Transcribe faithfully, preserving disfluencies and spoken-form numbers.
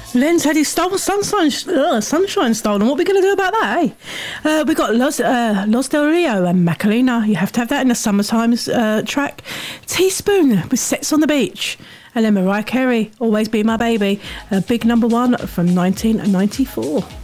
Len's had his stolen sunshine, uh, sunshine stolen. What are we going to do about that, eh? Uh, we got Los, uh, Los Del Rio and Macarena. You have to have that in the summertime uh, track. Teaspoon with Sets on the Beach. And then Mariah Carey, Always Be My Baby. A big number one from nineteen ninety-four.